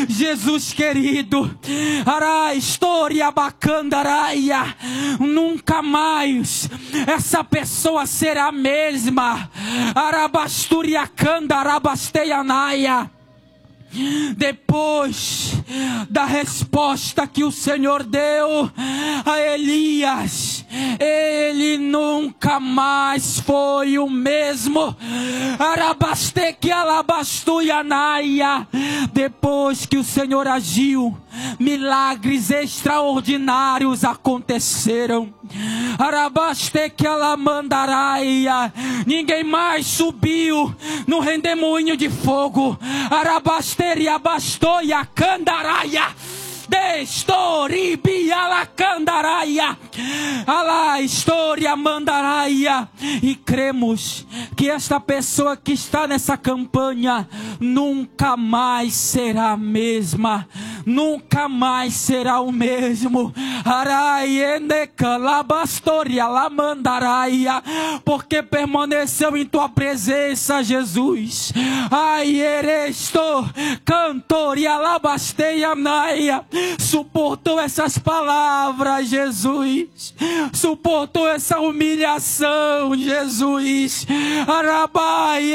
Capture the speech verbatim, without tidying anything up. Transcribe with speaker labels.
Speaker 1: Jesus querido, ará, história bacandaraia, nunca mais essa pessoa será a mesma. Arabasturia candarabasteianaia. Depois da resposta que o Senhor deu a Elias, ele nunca mais foi o mesmo. Arabasteque alabastuianaia. Depois que o Senhor agiu, milagres extraordinários aconteceram. Arabasteque alamandaraia. Ninguém mais subiu no redemoinho de fogo. Arabasteria bastoia candaraia. Destoribialacandaraia. Alá, história mandaraia. E cremos que esta pessoa que está nessa campanha nunca mais será a mesma. Nunca mais será o mesmo. Araiendeca labastoria lamandaraia. Porque permaneceu em tua presença, Jesus. Ai, eresto cantoria labasteia naia. Suportou essas palavras, Jesus. Suportou essa humilhação, Jesus. Arabai.